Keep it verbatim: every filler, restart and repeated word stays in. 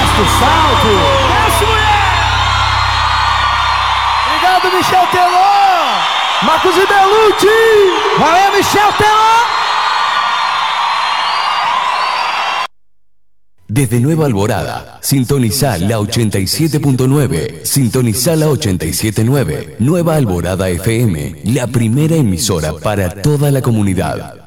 Augusto, salto. Desce, mulher. Obrigado, Michel Teló. Marcos e Belucci. Valeu, Michel Teló. Desde Nueva Alborada, sintoniza la ochenta y siete punto nueve, sintoniza la ochenta y siete punto nueve, Nueva Alborada F M, la primera emisora para toda la comunidad.